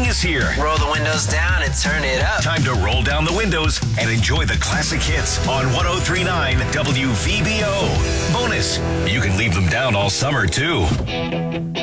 is here. Roll the windows down and turn it up. Time to roll down the windows and enjoy the classic hits on 103.9 WVBO. Bonus, you can leave them down all summer, too.